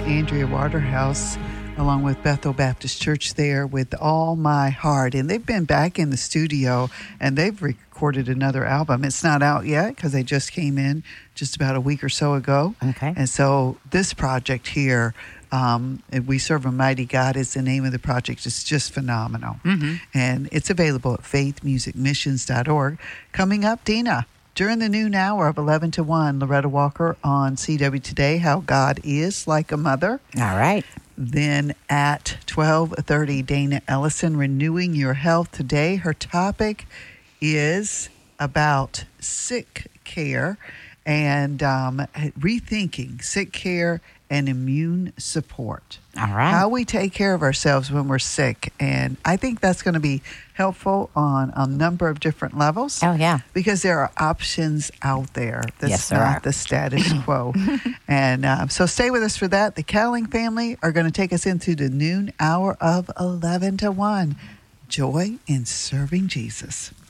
Andrea Waterhouse, along with Bethel Baptist Church there with All My Heart. And they've been back in the studio and they've recorded another album. It's not out yet because they just came in just about a week or so ago. Okay. And so this project here, We Serve a Mighty God is the name of the project. It's just phenomenal. Mm-hmm. And it's available at faithmusicmissions.org. Coming up, Dina, during the noon hour of 11 to 1, Loretta Walker on CW Today, How God Is Like a Mother. All right. Then at 12:30, Dana Ellison, Renewing Your Health Today. Her topic is about sick care and rethinking sick care and immune support. All right. How we take care of ourselves when we're sick. And I think that's going to be helpful on a number of different levels. Oh, yeah. Because there are options out there. That's Yes, there not are. the status quo. And so stay with us for that. The Cowling family are going to take us into the noon hour of 11 to 1. Joy in serving Jesus.